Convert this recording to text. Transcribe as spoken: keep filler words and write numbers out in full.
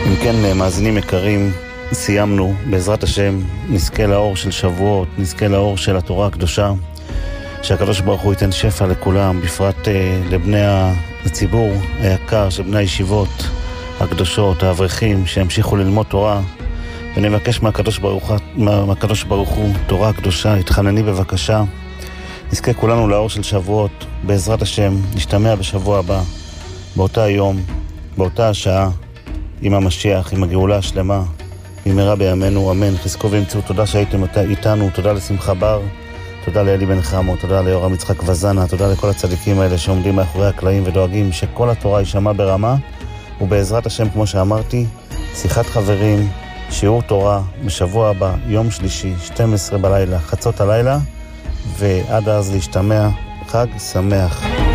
אם כן, מאזינים יקרים, סיימנו, בעזרת השם, נזכה לאור של שבועות, נזכה לאור של התורה הקדושה, שהקדוש ברוך הוא ייתן שפע לכולם, בפרט אה, לבני הציבור היקר, של בני הישיבות הקדושות, האברכים, שימשיכו ללמוד תורה, ונבקש מהקדוש ברוך, מהקדוש ברוך הוא תורה הקדושה, התחנני בבקשה, נזכה כולנו לאור של שבועות, בעזרת השם, נשתמע בשבוע הבא, באותה היום, באותה השעה, עם המשיח, עם הגאולה השלמה, במהרה בימינו, אמן. חזקו ואמצו, תודה שהייתם איתנו, תודה לשמחה בר, תודה לאלי בן חמו, תודה ליורם יצחק וזנה, תודה לכל הצדיקים האלה שעומדים מאחורי הקלעים ודואגים שכל התורה יישמע ברמה, ובעזרת השם, כמו שאמרתי, שיחת חברים, שיעור תורה בשבוע הבא, יום שלישי, שתים עשרה בלילה, חצות הלילה, ועד אז להשתמע, חג שמח.